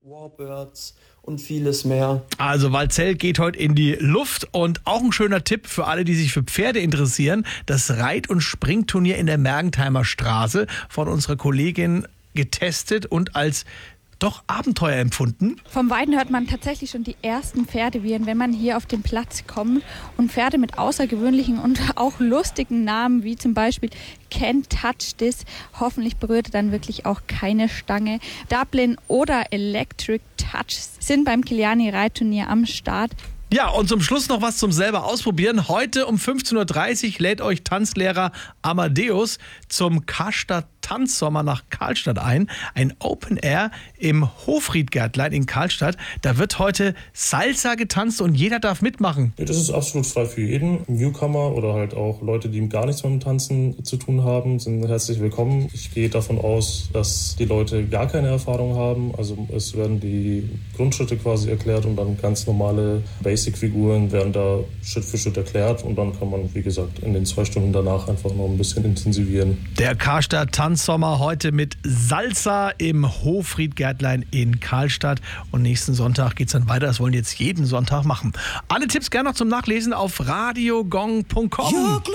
Warbirds und vieles mehr. Also Waldzell geht heute in die Luft und auch ein schöner Tipp für alle, die sich für Pferde interessieren. Das Reit- und Springturnier in der Mergentheimer Straße von unserer Kollegin getestet und als doch Abenteuer empfunden. Vom Weiden hört man tatsächlich schon die ersten Pferdewiehern, wenn man hier auf den Platz kommt. Und Pferde mit außergewöhnlichen und auch lustigen Namen, wie zum Beispiel Can't Touch This. Hoffentlich berührt er dann wirklich auch keine Stange. Dublin oder Electric Touch sind beim Kiliani-Reitturnier am Start. Ja, und zum Schluss noch was zum selber ausprobieren. Heute um 15.30 Uhr lädt euch Tanzlehrer Amadeus zum Karstadt Tanzsommer nach Karlstadt ein. Ein Open Air im Hofriedgärtlein in Karlstadt. Da wird heute Salsa getanzt und jeder darf mitmachen. Das ist absolut frei für jeden. Newcomer oder halt auch Leute, die gar nichts mit dem Tanzen zu tun haben, sind herzlich willkommen. Ich gehe davon aus, dass die Leute gar keine Erfahrung haben. Also es werden die Grundschritte quasi erklärt und dann ganz normale Basic-Figuren werden da Schritt für Schritt erklärt und dann kann man, wie gesagt, in den 2 Stunden danach einfach noch ein bisschen intensivieren. Der Karstadt Tanzsommer heute mit Salsa im Hofriedgärtlein in Karlstadt und nächsten Sonntag geht es dann weiter. Das wollen wir jetzt jeden Sonntag machen. Alle Tipps gerne noch zum Nachlesen auf radiogong.com.